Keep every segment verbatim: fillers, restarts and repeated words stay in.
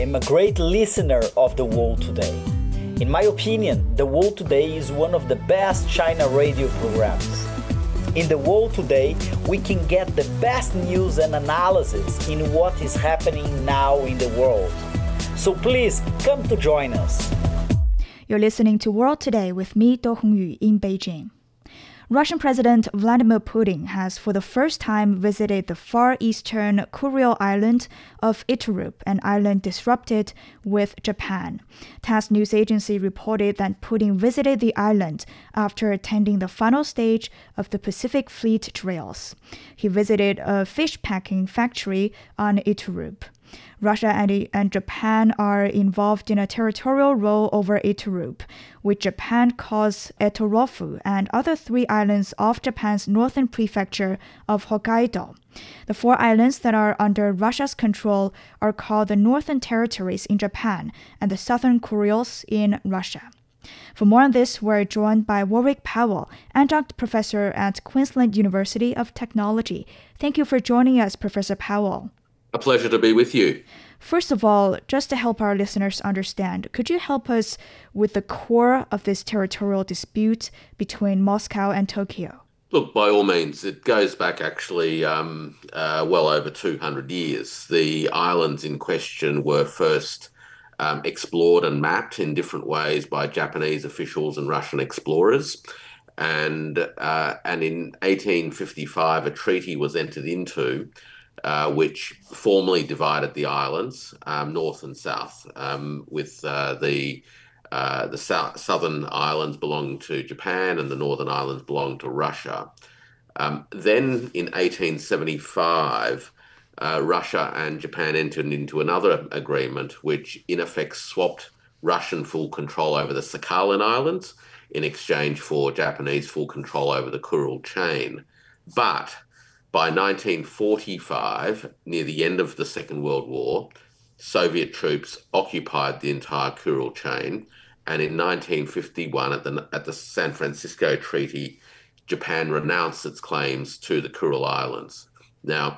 am a great listener of The World Today. In my opinion, The World Today is one of the best China radio programs. In The World Today, we can get the best news and analysis in what is happening now in the world. So please come to join us. You're listening to World Today with me, Do Hongyu, in Beijing. Russian President Vladimir Putin has for the first time visited the far eastern Kuril island of Iturup, an island disrupted with Japan. TASS news agency reported that Putin visited the island after attending the final stage of the Pacific Fleet Trails. He visited a fish packing factory on Iturup. Russia and, and Japan are involved in a territorial row over Iturup, which Japan calls Etorofu, and other three islands off Japan's northern prefecture of Hokkaido. The four islands that are under Russia's control are called the Northern Territories in Japan and the Southern Kurils in Russia. For more on this, we're joined by Warwick Powell, adjunct professor at Queensland University of Technology. Thank you for joining us, Professor Powell. A pleasure to be with you. First of all, just to help our listeners understand, could you help us with the core of this territorial dispute between Moscow and Tokyo? Look, by all means, it goes back actually um, uh, well over two hundred years. The islands in question were first um, explored and mapped in different ways by Japanese officials and Russian explorers. And, uh, and in eighteen fifty-five, a treaty was entered into Uh, which formally divided the islands um, north and south, um, with uh, the uh, the south, southern islands belonging to Japan and the northern islands belonging to Russia. Um, then in eighteen seventy-five, uh, Russia and Japan entered into another agreement which in effect swapped Russian full control over the Sakhalin Islands in exchange for Japanese full control over the Kuril chain. But by nineteen forty-five, near the end of the Second World War, Soviet troops occupied the entire Kuril chain, and in nineteen fifty-one, at the, at the San Francisco Treaty, Japan renounced its claims to the Kuril Islands. Now,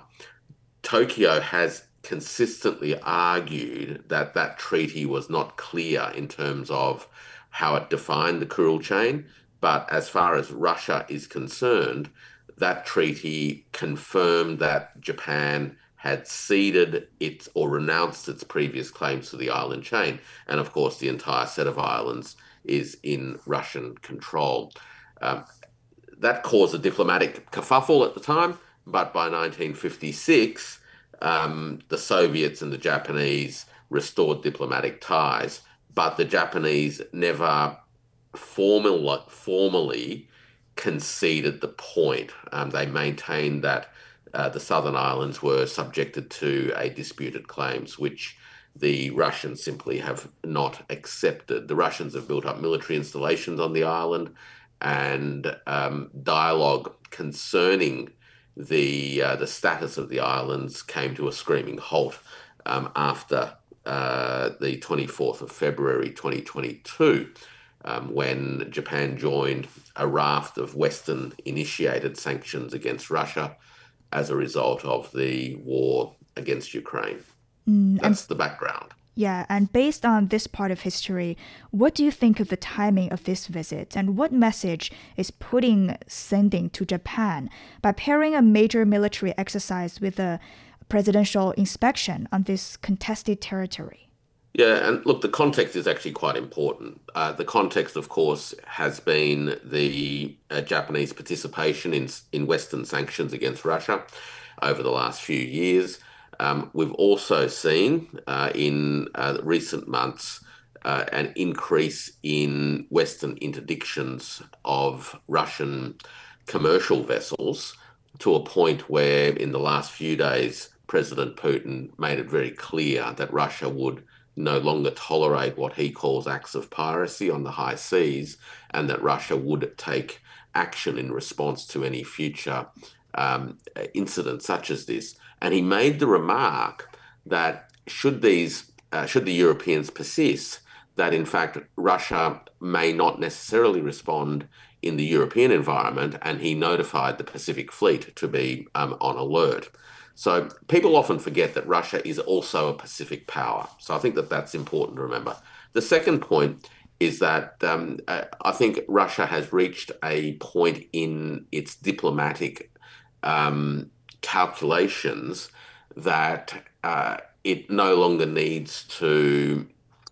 Tokyo has consistently argued that that treaty was not clear in terms of how it defined the Kuril chain, but as far as Russia is concerned, that treaty confirmed that Japan had ceded its or renounced its previous claims to the island chain. And of course, the entire set of islands is in Russian control. Um, that caused a diplomatic kerfuffle at the time, but by nineteen fifty-six, um, the Soviets and the Japanese restored diplomatic ties, but the Japanese never formal, formally conceded the point. Um, they maintained that uh, the southern islands were subjected to a disputed claims, which the Russians simply have not accepted. The Russians have built up military installations on the island, and um, dialogue concerning the uh, the status of the islands came to a screaming halt um, after uh, the twenty-fourth of February twenty twenty-two. Um, when Japan joined a raft of Western-initiated sanctions against Russia as a result of the war against Ukraine. Mm, That's and, the background. Yeah, and based on this part of history, what do you think of the timing of this visit, and what message is Putin sending to Japan by pairing a major military exercise with a presidential inspection on this contested territory? Yeah, and look, the context is actually quite important. Uh, the context, of course, has been the uh, Japanese participation in in Western sanctions against Russia over the last few years. Um, we've also seen uh, in uh, recent months uh, an increase in Western interdictions of Russian commercial vessels to a point where in the last few days, President Putin made it very clear that Russia would no longer tolerate what he calls acts of piracy on the high seas, and that Russia would take action in response to any future um, incident such as this. And he made the remark that should these, uh, should the Europeans persist, that in fact Russia may not necessarily respond in the European environment, and he notified the Pacific Fleet to be um, on alert. So people often forget that Russia is also a Pacific power. So I think that that's important to remember. The second point is that um, uh, I think Russia has reached a point in its diplomatic um, calculations that uh, it no longer needs to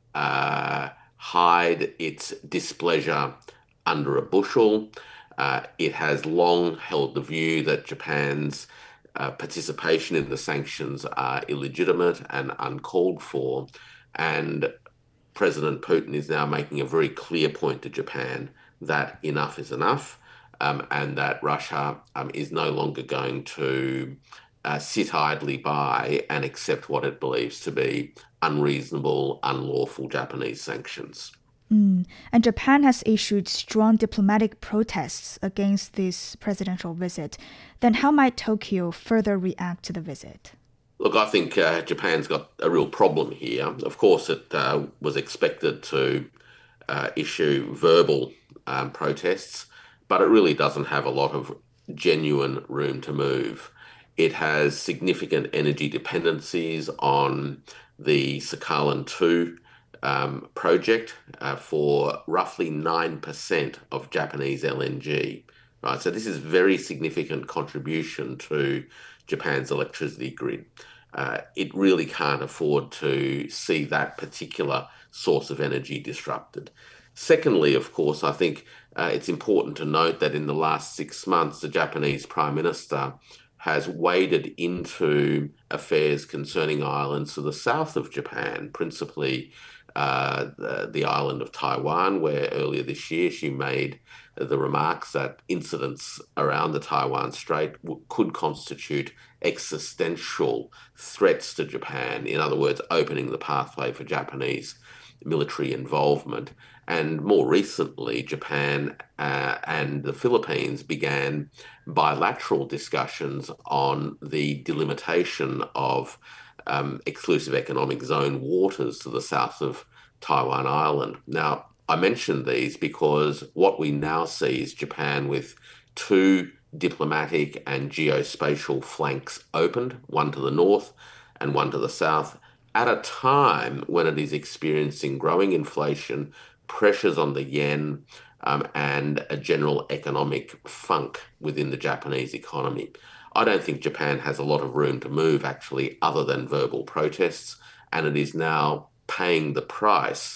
uh, hide its displeasure under a bushel. Uh, it has long held the view that Japan's uh, participation in the sanctions are illegitimate and uncalled for. And President Putin is now making a very clear point to Japan that enough is enough, um, and that Russia um, is no longer going to uh, sit idly by and accept what it believes to be unreasonable, unlawful Japanese sanctions. Mm. And Japan has issued strong diplomatic protests against this presidential visit. Then how might Tokyo further react to the visit? Look, I think uh, Japan's got a real problem here. Of course, it uh, was expected to uh, issue verbal um, protests, but it really doesn't have a lot of genuine room to move. It has significant energy dependencies on the Sakhalin two um, project uh, for roughly nine percent of Japanese L N G. Right, so this is a very significant contribution to Japan's electricity grid. Uh, it really can't afford to see that particular source of energy disrupted. Secondly, of course, I think uh, it's important to note that in the last six months, the Japanese Prime Minister has waded into affairs concerning islands to the south of Japan, principally uh, the, the island of Taiwan, where earlier this year she made the remarks that incidents around the Taiwan Strait w- could constitute existential threats to Japan. In other words, opening the pathway for Japanese military involvement. And more recently, Japan uh, and the Philippines began bilateral discussions on the delimitation of um, exclusive economic zone waters to the south of Taiwan Island. Now, I mention these because what we now see is Japan with two diplomatic and geospatial flanks opened, one to the north and one to the south, at a time when it is experiencing growing inflation, pressures on the yen, um, and a general economic funk within the Japanese economy. I don't think Japan has a lot of room to move, actually, other than verbal protests, and it is now paying the price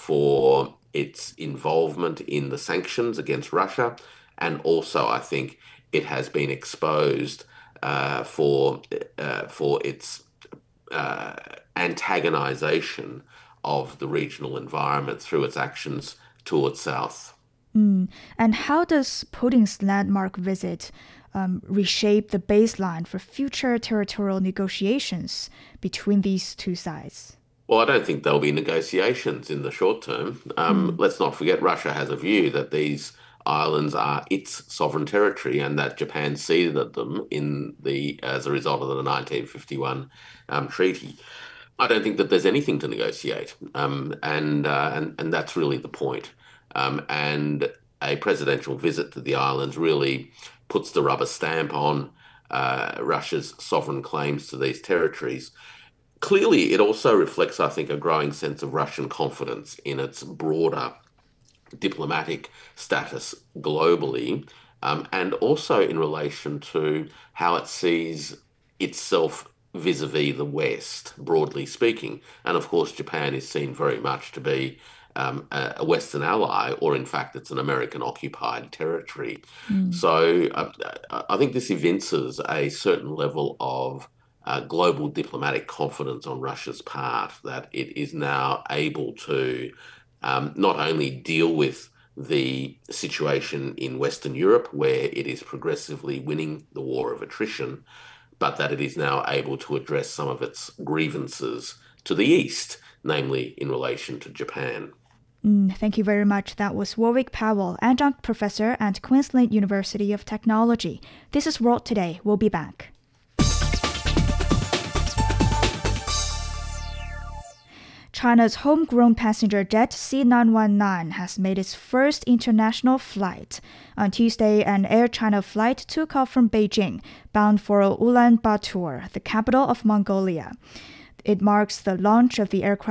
for its involvement in the sanctions against Russia, and also I think it has been exposed uh, for uh, for its uh, antagonization of the regional environment through its actions towards south. Mm. And how does Putin's landmark visit um, reshape the baseline for future territorial negotiations between these two sides? Well, I don't think there'll be negotiations in the short term. Um, mm. Let's not forget Russia has a view that these islands are its sovereign territory and that Japan ceded them in the as a result of the nineteen fifty-one um, treaty. I don't think that there's anything to negotiate, um, and, uh, and and that's really the point. Um, and a presidential visit to the islands really puts the rubber stamp on uh, Russia's sovereign claims to these territories. Clearly, it also reflects, I think, a growing sense of Russian confidence in its broader diplomatic status globally, um, and also in relation to how it sees itself vis-a-vis the West, broadly speaking. And of course, Japan is seen very much to be um, a Western ally, or in fact, it's an American-occupied territory. Mm. So uh, I think this evinces a certain level of uh, global diplomatic confidence on Russia's part, that it is now able to um, not only deal with the situation in Western Europe, where it is progressively winning the war of attrition, but that it is now able to address some of its grievances to the east, namely in relation to Japan. Mm, thank you very much. That was Warwick Powell, adjunct professor at Queensland University of Technology. This is World Today. We'll be back. China's homegrown passenger jet C nine one nine has made its first international flight. On Tuesday, an Air China flight took off from Beijing, bound for Ulaanbaatar, the capital of Mongolia. It marks the launch of the aircraft